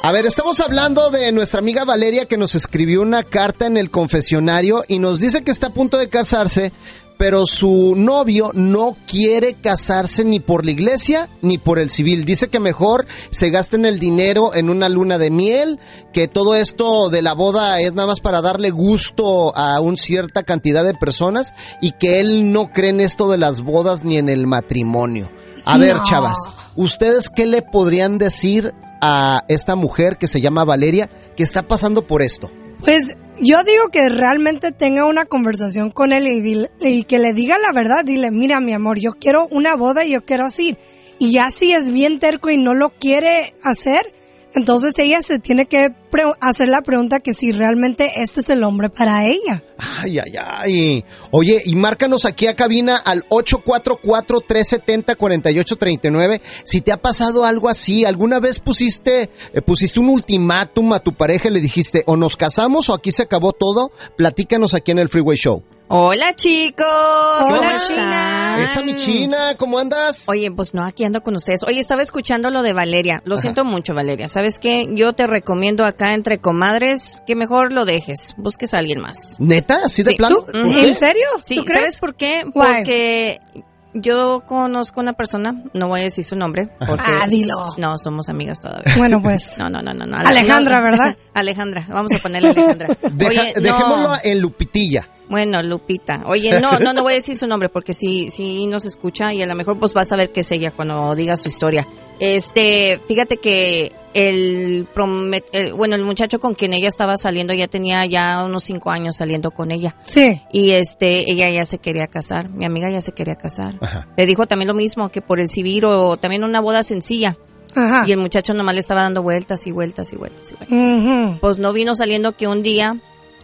A ver, estamos hablando de nuestra amiga Valeria que nos escribió una carta en el confesionario y nos dice que está a punto de casarse, pero su novio no quiere casarse ni por la iglesia ni por el civil. Dice que mejor se gasten el dinero en una luna de miel, que todo esto de la boda es nada más para darle gusto a una cierta cantidad de personas y que él no cree en esto de las bodas ni en el matrimonio. A ver, chavas, ¿ustedes qué le podrían decir a esta mujer que se llama Valeria que está pasando por esto? Pues yo digo que realmente tenga una conversación con él y que le diga la verdad. Dile, mira mi amor, yo quiero una boda y yo quiero así. Y ya si es bien terco y no lo quiere hacer, entonces ella se tiene que hacer la pregunta que si realmente este es el hombre para ella. Ay, ay, ay. Oye, y márcanos aquí a cabina al 844-370-4839 si te ha pasado algo así. ¿Alguna vez pusiste un ultimátum a tu pareja y le dijiste o nos casamos o aquí se acabó todo? Platícanos aquí en el Freeway Show. Hola, chicos. Hola, China. Esa mi China, ¿cómo andas? Oye, pues no, aquí ando con ustedes. Oye, estaba escuchando lo de Valeria. Lo siento mucho, Valeria. ¿Sabes qué? Yo te recomiendo acá entre comadres que mejor lo dejes. Busques a alguien más. ¿Neta? ¿Así de plano? ¿En serio? Sí, ¿Tú crees? ¿sabes por qué? Why? Porque yo conozco una persona, no voy a decir su nombre. Porque dilo. No, somos amigas todavía. Bueno, pues. No. Alejandra, ¿verdad? Alejandra, vamos a ponerle Alejandra. Oye, dejémoslo en Lupitilla. Bueno, Lupita. Oye, no voy a decir su nombre porque si nos escucha y a lo mejor pues vas a ver que es ella cuando diga su historia. Fíjate que el muchacho con quien ella estaba saliendo ya tenía ya unos 5 años saliendo con ella. Sí. Y ella ya se quería casar, mi amiga ya se quería casar. Ajá. Le dijo también lo mismo, que por el civil o también una boda sencilla. Ajá. Y el muchacho nomás le estaba dando vueltas y vueltas y vueltas y vueltas. Ujú. Pues no vino saliendo que un día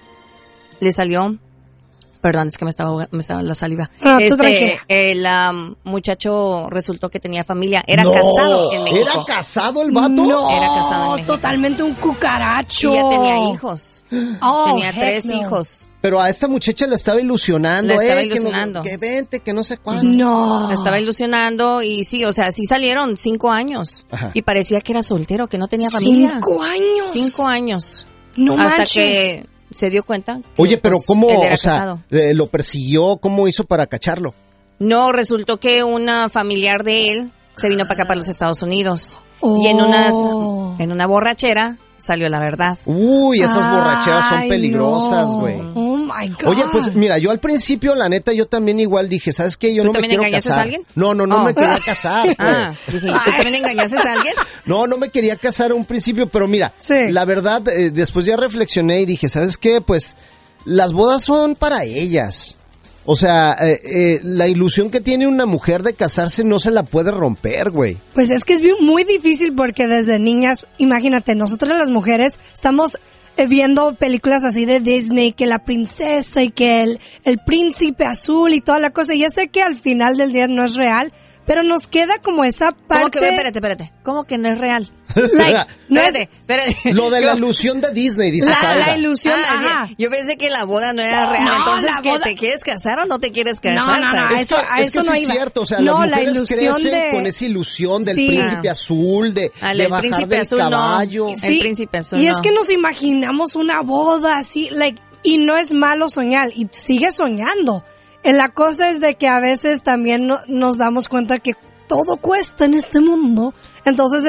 le salió. Perdón, es que me estaba la saliva. Tú tranquila. El muchacho resultó que tenía familia. Era casado en México. ¿Era casado el vato? No, Era casado en México. totalmente un cucaracho. Y ya tenía hijos. Oh, tenía heck 3 no. hijos. Pero a esta muchacha la estaba ilusionando. La estaba ilusionando. Que vente, que no sé cuándo. No. La estaba ilusionando y sí, o sea, sí salieron 5 años. Ajá. Y parecía que era soltero, que no tenía familia. 5 años. 5 años. No Hasta manches. que se dio cuenta. Que, Oye, pero pues, ¿cómo, él era o sea, casado. lo persiguió? ¿Cómo hizo para cacharlo? No, resultó que una familiar de él se vino para acá, para los Estados Unidos. Oh. Y en una borrachera salió la verdad. Uy, esas borracheras son Ay, peligrosas, no. güey. Oh my God. Oye, pues mira, yo al principio, la neta, yo también igual dije, ¿sabes qué? Yo ¿Tú no me también quiero engañaste casar. a alguien? No me quería casar, pues. Ah, dije, ¿tú también engañaste a alguien? No me quería casar a un principio, pero mira, Sí. la verdad, después ya reflexioné y dije, ¿sabes qué? Pues las bodas son para ellas. O sea, la ilusión que tiene una mujer de casarse no se la puede romper, güey. Pues es que es muy difícil porque desde niñas, imagínate, nosotras las mujeres estamos viendo películas así de Disney, que la princesa y que el príncipe azul y toda la cosa. Y ya sé que al final del día no es real, pero nos queda como esa parte... ¿Cómo que, espérate, ¿cómo que no es real? Like, no es- Espérate. Lo de la ilusión de Disney, dice la Saida. ilusión, Ah, ajá. yo pensé que la boda no era real. No, Entonces, la ¿qué, boda- ¿te quieres casar o no te quieres casar? No, ¿sabes? a Es eso que no sí iba. es cierto, o sea, No, las la mujeres ilusión crecen de- con esa ilusión del Sí. príncipe azul, de El bajar príncipe del azul caballo. no. El príncipe azul Y no. es que nos imaginamos una boda así, y no es malo soñar, y sigue soñando. La cosa es de que a veces también nos damos cuenta que todo cuesta en este mundo, entonces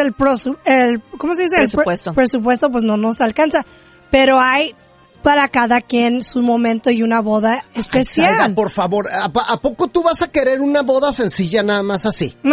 ¿cómo se dice? Presupuesto. El presupuesto pues no nos alcanza, pero hay para cada quien su momento y una boda especial. Saida, por favor, ¿a poco tú vas a querer una boda sencilla nada más así?